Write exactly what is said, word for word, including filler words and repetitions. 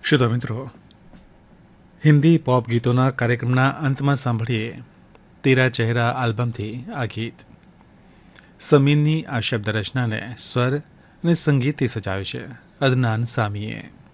શ્રોતા મિત્રો, હિન્દી પોપ ગીતોના કાર્યક્રમના અંતમાં સાંભળીએ તેરા ચહેરા આલ્બમથી આ ગીત. સમીરની આ શબ્દ રચનાને સ્વર અને સંગીતથી સજાવ્યું છે અદનાન સામીએ.